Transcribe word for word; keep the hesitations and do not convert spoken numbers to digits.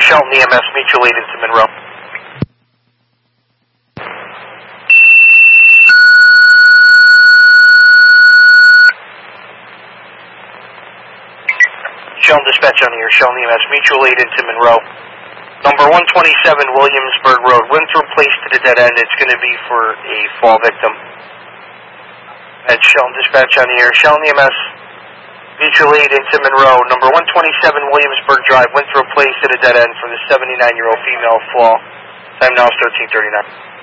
Shelton E M S, mutual aid into Monroe. Shelton dispatch on the air, Shelton E M S, mutual aid into Monroe. Number one twenty-seven Williamsburg Road, Winthrop Place to the dead end. It's going to be for a fall victim. That's Shelton dispatch on the air, Shelton E M S, mutual aid into Monroe. Number one twenty-seven Williamsburg Drive, Winthrop Place to the dead end for the seventy-nine-year-old female fall. Time now is thirteen thirty-nine.